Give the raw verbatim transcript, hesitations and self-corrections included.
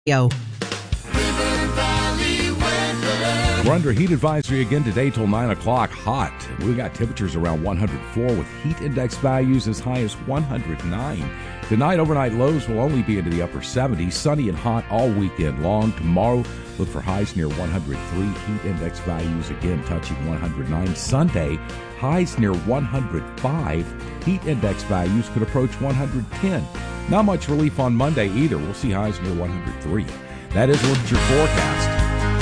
Yo. We're under heat advisory again today till nine o'clock. Hot. We got temperatures around one hundred four with heat index values as high as one hundred nine. Tonight, overnight lows will only be into the upper seventies. Sunny and hot all weekend long. Tomorrow, look for highs near one hundred three. Heat index values again touching one hundred nine. Sunday, highs near one hundred five. Heat index values could approach one hundred ten. Not much relief on Monday either. We'll see highs near one hundred three. That is what's your forecast.